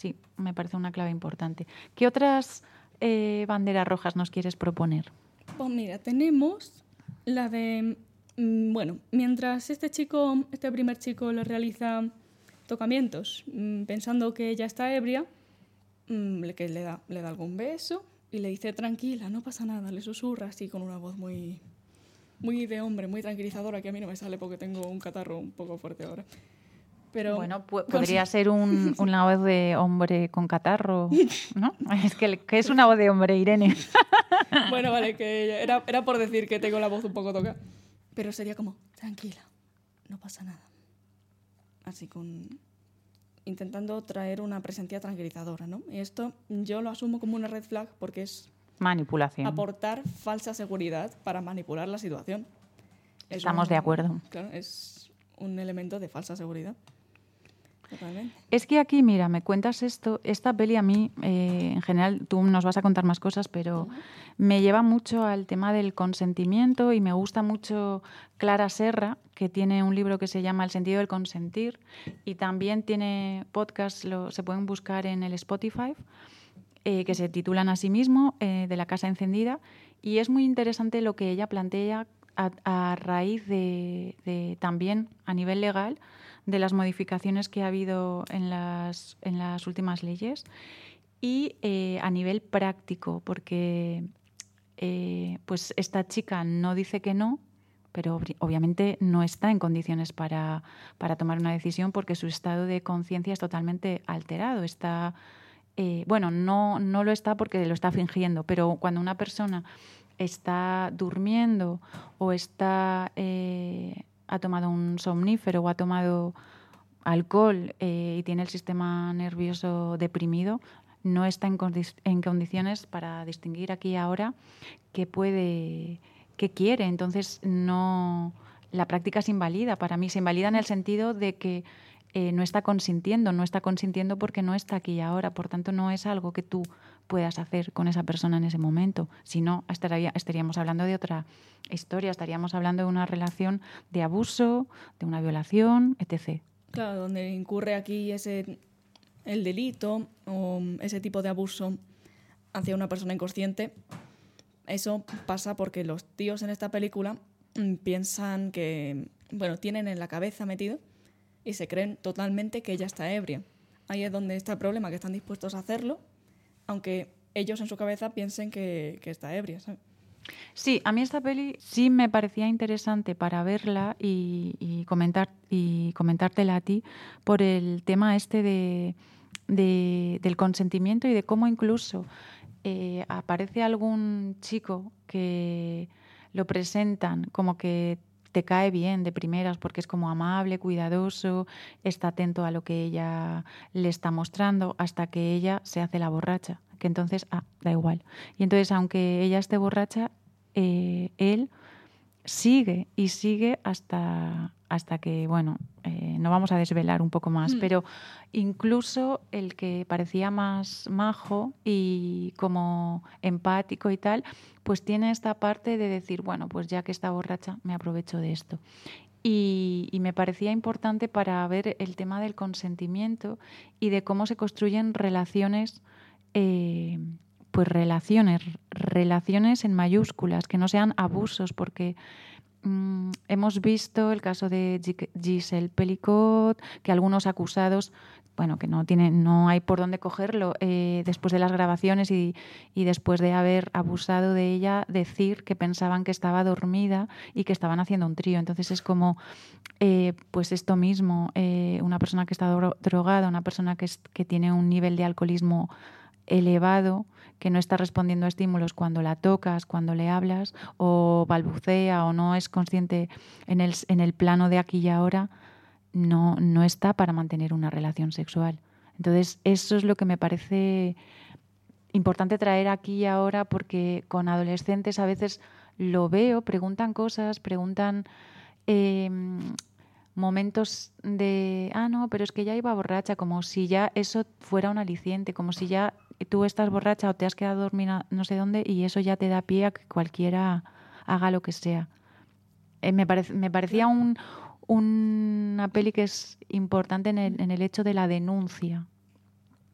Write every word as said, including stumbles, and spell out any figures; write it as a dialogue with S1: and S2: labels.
S1: sí, me parece una clave importante. ¿Qué otras eh, banderas rojas nos quieres proponer?
S2: Pues mira, tenemos la de, mm, bueno, mientras este chico, este primer chico le realiza tocamientos, mm, pensando que ella está ebria, mm, le- que le da, le da algún beso y le dice tranquila, no pasa nada, le susurra así con una voz muy, muy de hombre, muy tranquilizadora, que a mí no me sale porque tengo un catarro un poco fuerte ahora. Pero
S1: Bueno, pu-
S2: con-
S1: podría ser un, una voz de hombre con catarro, ¿no? Es que, que es una voz de hombre, Irene.
S2: Bueno, vale, que era, era por decir que tengo la voz un poco tocada. Pero sería como, tranquila, no pasa nada. Así con... intentando traer una presencia tranquilizadora, ¿no? Y esto yo lo asumo como una red flag porque es
S1: Manipulación.
S2: aportar falsa seguridad para manipular la situación. Es
S1: Estamos
S2: un-
S1: de acuerdo.
S2: Claro, es un elemento de falsa seguridad. Totalmente.
S1: Es que aquí, mira, me cuentas esto, esta peli a mí, eh, en general, tú nos vas a contar más cosas, pero
S2: Uh-huh.
S1: me lleva mucho al tema del consentimiento y me gusta mucho Clara Serra, que tiene un libro que se llama El sentido del consentir y también tiene podcasts, lo, se pueden buscar en el Spotify, eh, que se titulan a sí mismo, eh, de la Casa Encendida, y es muy interesante lo que ella plantea a, a raíz de, de también a nivel legal de las modificaciones que ha habido en las, en las últimas leyes y eh, a nivel práctico, porque eh, pues esta chica no dice que no, pero obviamente no está en condiciones para, para tomar una decisión porque su estado de conciencia es totalmente alterado. Está, eh, bueno, no, no lo está porque lo está fingiendo, pero cuando una persona está durmiendo o está eh, ha tomado un somnífero o ha tomado alcohol eh, y tiene el sistema nervioso deprimido, no está en, condi- en condiciones para distinguir aquí y ahora qué puede, qué quiere. Entonces, no, la práctica se invalida. Para mí se invalida en el sentido de que eh, no está consintiendo, no está consintiendo porque no está aquí y ahora. Por tanto, no es algo que tú puedas hacer con esa persona en ese momento. Si no, estaría, estaríamos hablando de otra historia, estaríamos hablando de una relación de abuso, de una violación, etcétera.
S2: Claro, donde incurre aquí ese el delito o ese tipo de abuso hacia una persona inconsciente, eso pasa porque los tíos en esta película mm, piensan que, bueno, tienen en la cabeza metido y se creen totalmente que ella está ebria. Ahí es donde está el problema, que están dispuestos a hacerlo, aunque ellos en su cabeza piensen que, que está ebria, ¿sabes?
S1: Sí, a mí esta peli sí me parecía interesante para verla y, y comentar y comentártela a ti por el tema este de, de- del consentimiento y de cómo incluso eh, aparece algún chico que lo presentan como que te cae bien de primeras porque es como amable, cuidadoso, está atento a lo que ella le está mostrando hasta que ella se hace la borracha, que entonces, ah, da igual. Y entonces, aunque ella esté borracha, eh, él sigue y sigue hasta, hasta que, bueno, eh, no vamos a desvelar un poco más,
S2: Hmm.
S1: pero incluso el que parecía más majo y como empático y tal, pues tiene esta parte de decir, bueno, pues ya que está borracha, me aprovecho de esto. Y, y me parecía importante para ver el tema del consentimiento y de cómo se construyen relaciones, eh, pues relaciones, relaciones en mayúsculas, que no sean abusos, porque mm, hemos visto el caso de Gi- Giselle Pelicot, que algunos acusados, bueno, que no tienen, no hay por dónde cogerlo, eh, después de las grabaciones y, y después de haber abusado de ella, decir que pensaban que estaba dormida y que estaban haciendo un trío. Entonces es como, eh, pues esto mismo, eh, una persona que está dro- drogada, una persona que, es, que tiene un nivel de alcoholismo elevado, que no está respondiendo a estímulos cuando la tocas, cuando le hablas, o balbucea o no es consciente en el, en el plano de aquí y ahora, no, no está para mantener una relación sexual. Entonces, eso es lo que me parece importante traer aquí y ahora, porque con adolescentes a veces lo veo, preguntan cosas, preguntan eh, momentos de, ah, no, pero es que ya iba borracha, como si ya eso fuera un aliciente, como si ya tú estás borracha o te has quedado dormida no sé dónde y eso ya te da pie a que cualquiera haga lo que sea. Eh, me, parec- me parecía un, una peli que es importante en el, en el hecho de la denuncia